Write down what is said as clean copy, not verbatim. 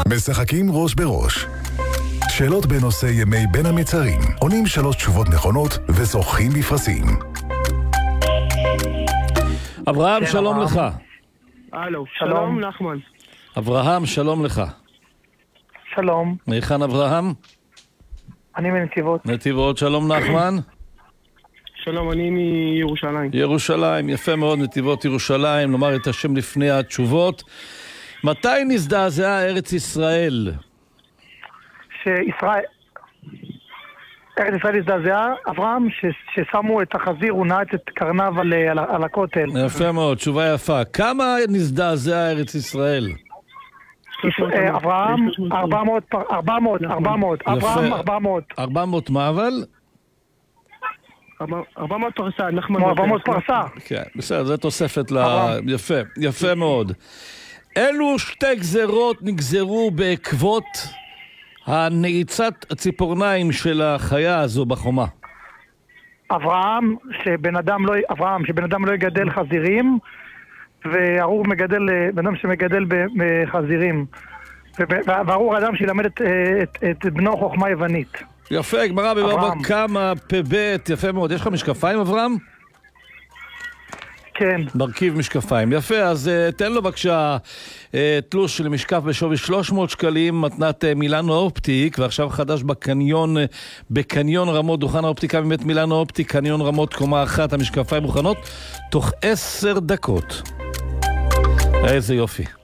משחקים ראש בראש. שאלות בנושא ימי בין המצרים. עונים 3 תשובות נכונות וזוכים בפרסים. אברהם, שלום לך. הלו, שלום נחמן. אברהם, שלום לך. שלום. היכן אברהם? אני מנתיבות. נתיבות, שלום נחמן. שלום, אני מירושלים. ירושלים, יפה מאוד, נתיבות ירושלים, לומר את השם לפני התשובות. מתי נזדעזעה ארץ ישראל? ארץ ישראל הזדעזעה, אברהם, ששמו את החזיר, הוא נעץ את קרניו על הכותל. יפה מאוד, תשובה יפה. כמה נזדעזעה ארץ ישראל? אברהם, 400. אברהם, 400. 400 מה אבל? 400 פרסה, נחמן. 400 פרסה. כן, בסדר, זה תוספת יפה, יפה מאוד. אילו 2 גזרות נגזרו בעקבות הנעיצת הציפורניים של החיה הזו בחומה? אברהם, שבן אדם לא יגדל חזירים, וארור בן אדם שמגדל בחזירים. וארור אדם שילמד את בנו חוכמה יוונית. יפה, גמרא בבבא קמא פ"ב, יפה מאוד. יש לך משקפיים, אברהם? כן. מרכיב משקפיים. יפה, אז תן לו בבקשה תלוש של משקף בשווי 300 שקלים, מתנת מילאנו אופטיק, ועכשיו חדש בקניון רמות, דוכן האופטיקה מבית מילאנו אופטיק, קניון רמות קומה 1, המשקפיים מוכנות תוך 10 דקות. איזה יופי.